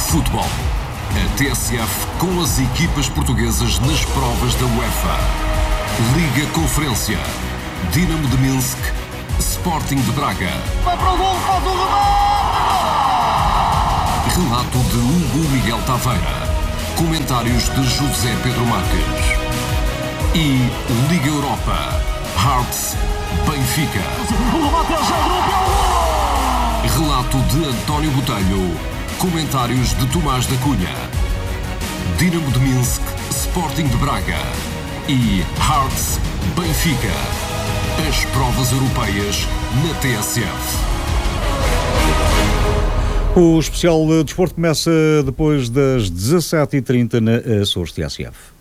Futebol. A TSF com as equipas portuguesas nas provas da UEFA. Liga Conferência. Dinamo de Minsk, Sporting de Braga. Vai para o gol, faz o remate! Relato de Hugo Miguel Taveira. Comentários de José Pedro Marques. E Liga Europa. Hearts, Benfica. Relato de António Botelho. Comentários de Tomás da Cunha. Dinamo de Minsk, Sporting de Braga. E Hearts, Benfica. As provas europeias na TSF. O especial de desporto começa depois das 17h30 na Açores TSF.